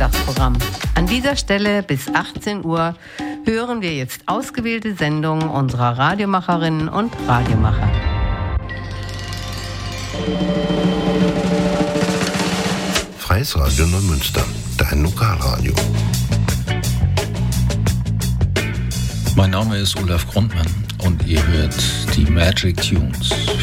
Samstagsprogramm. An dieser Stelle bis 18 Uhr hören wir jetzt ausgewählte Sendungen unserer Radiomacherinnen und Radiomacher. Freies Radio Neumünster, dein Lokalradio. Mein Name ist Olaf Grundmann und ihr hört die Magic Tunes.